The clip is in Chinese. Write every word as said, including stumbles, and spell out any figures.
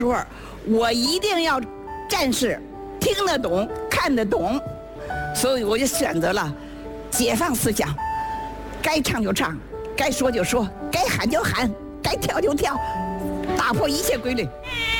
时候，我一定要战士听得懂、看得懂，所以我就选择了解放思想，该唱就唱，该说就说，该喊就喊，该跳就跳，打破一切规律。